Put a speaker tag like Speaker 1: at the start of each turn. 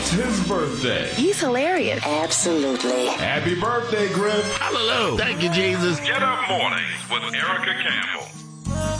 Speaker 1: It's his birthday.
Speaker 2: He's hilarious.
Speaker 3: Absolutely.
Speaker 1: Happy birthday, Griff.
Speaker 4: Hallelujah. Thank you, Jesus.
Speaker 5: Get Up Mornings with Erica Campbell.